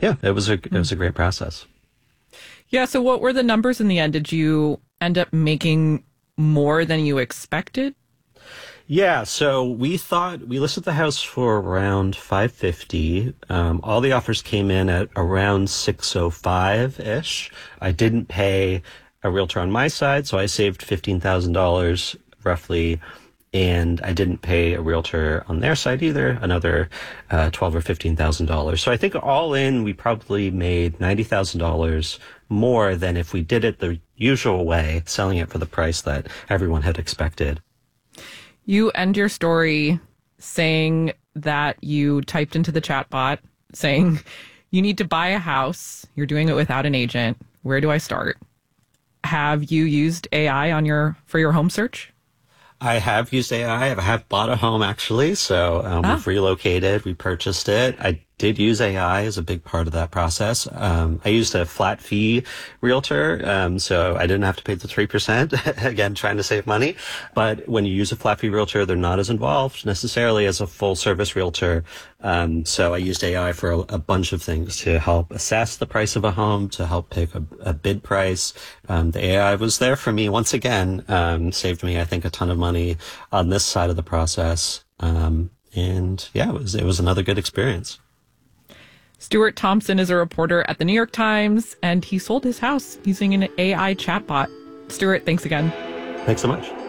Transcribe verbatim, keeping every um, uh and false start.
yeah, it was a it was a great process. Yeah. So what were the numbers in the end? Did you end up making more than you expected? Yeah, so we thought we listed the house for around five fifty. Um, all the offers came in at around six oh five ish. I didn't pay a realtor on my side, so I saved fifteen thousand dollars roughly. And I didn't pay a realtor on their side either, another uh, twelve or fifteen thousand dollars. So I think all in, we probably made ninety thousand dollars more than if we did it the usual way, selling it for the price that everyone had expected. You end your story saying that you typed into the chatbot saying you need to buy a house. You're doing it without an agent. Where do I start? Have you used A I on your for your home search? I have used A I. I have bought a home, actually. So um, ah. we've relocated. We purchased it. I did use A I as a big part of that process. Um, I used a flat fee realtor, um, so I didn't have to pay the three percent, again, trying to save money. But when you use a flat fee realtor, they're not as involved necessarily as a full service realtor. Um, so I used A I for a, a bunch of things to help assess the price of a home, to help pick a, a bid price. Um, the A I was there for me once again, um, saved me, I think, a ton of money on this side of the process. Um, and yeah, it was, it was another good experience. Stuart Thompson is a reporter at the New York Times, and he sold his house using an A I chatbot. Stuart, thanks again. Thanks so much.